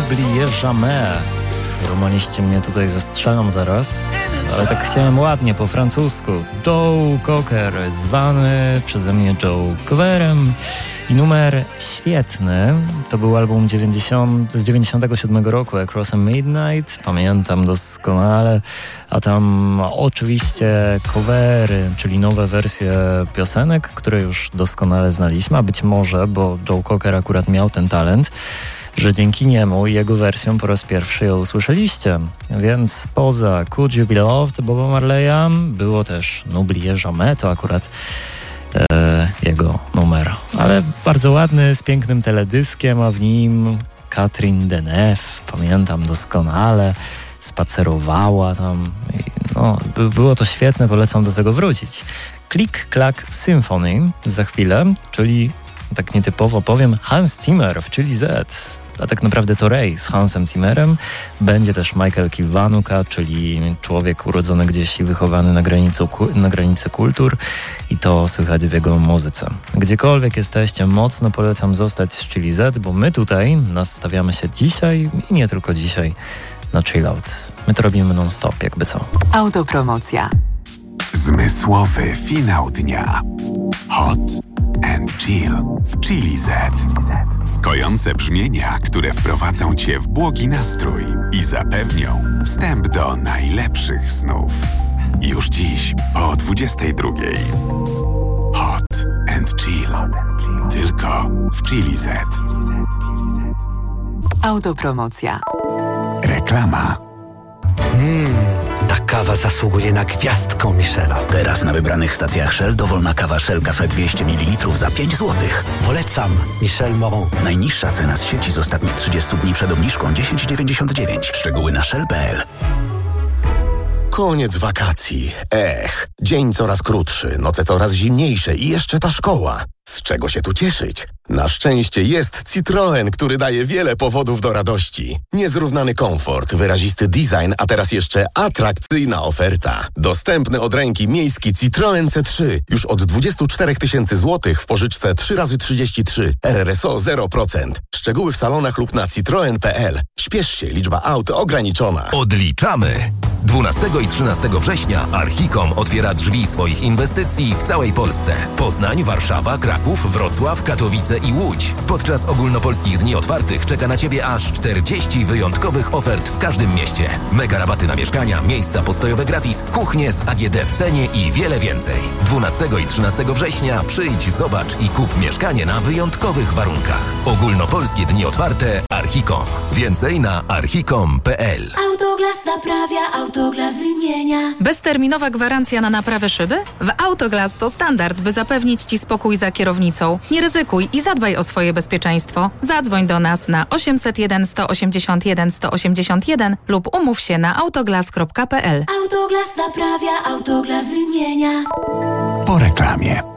N'oubliez jamais. Romaniści mnie tutaj zastrzelą zaraz, ale tak chciałem ładnie po francusku. Joe Cocker, zwany przeze mnie Joe Cockerem. I numer świetny, to był album z 97 roku, Across a Midnight, pamiętam doskonale, a tam oczywiście covery, czyli nowe wersje piosenek, które już doskonale znaliśmy, a być może, bo Joe Cocker akurat miał ten talent, że dzięki niemu i jego wersją po raz pierwszy ją usłyszeliście. Więc poza Could You Be Loved Boba Marleya było też N'oubliez jamais, to akurat jego numer. Ale bardzo ładny, z pięknym teledyskiem, a w nim Catherine Deneuve, pamiętam doskonale, spacerowała tam. Było to świetne, polecam do tego wrócić. Click Clack Symphony za chwilę, czyli tak nietypowo powiem Hans Zimmer w Chili Z. A tak naprawdę to Ray z Hansem Zimmerem. Będzie też Michael Kiwanuka, czyli człowiek urodzony gdzieś i wychowany na granicy kultur i to słychać w jego muzyce. Gdziekolwiek jesteście, mocno polecam zostać z Chili Z, bo my tutaj nastawiamy się dzisiaj i nie tylko dzisiaj na chill out. My to robimy non-stop, jakby co. Autopromocja. Zmysłowy finał dnia. Hot and chill w Chili Z. Kojące brzmienia, które wprowadzą Cię w błogi nastrój i zapewnią wstęp do najlepszych snów. Już dziś o 22:00. Hot and chill. Tylko w Chili Z. Autopromocja. Reklama. Ta kawa zasługuje na gwiazdkę Michela. Teraz na wybranych stacjach Shell dowolna kawa Shell Cafe 200 ml za 5 zł. Polecam Michel Moron. Najniższa cena z sieci z ostatnich 30 dni przed obniżką 10,99. Szczegóły na shell.pl. Koniec wakacji. Dzień coraz krótszy, noce coraz zimniejsze i jeszcze ta szkoła. Z czego się tu cieszyć? Na szczęście jest Citroen, który daje wiele powodów do radości. Niezrównany komfort, wyrazisty design, a teraz jeszcze atrakcyjna oferta. Dostępny od ręki miejski Citroen C3 już od 24 000 złotych w pożyczce 3x33. RRSO 0%. Szczegóły w salonach lub na citroen.pl. Śpiesz się, liczba aut ograniczona. Odliczamy! 12 i 13 września Archicom otwiera drzwi swoich inwestycji w całej Polsce. Poznań, Warszawa, Kraków, Wrocław, Katowice i Łódź. Podczas ogólnopolskich dni otwartych czeka na Ciebie aż 40 wyjątkowych ofert w każdym mieście. Mega rabaty na mieszkania, miejsca postojowe gratis, kuchnie z AGD w cenie i wiele więcej. 12 i 13 września przyjdź, zobacz i kup mieszkanie na wyjątkowych warunkach. Ogólnopolskie dni otwarte Archicom. Więcej na archicom.pl. Autoglas naprawia, Autoglas wymienia. Bezterminowa gwarancja na naprawę szyby? W Autoglas to standard, by zapewnić Ci spokój za kierownicą. Nie ryzykuj i zadbaj o swoje bezpieczeństwo. Zadzwoń do nas na 801 181 181 lub umów się na autoglas.pl. Autoglas naprawia, Autoglas wymienia. Po reklamie.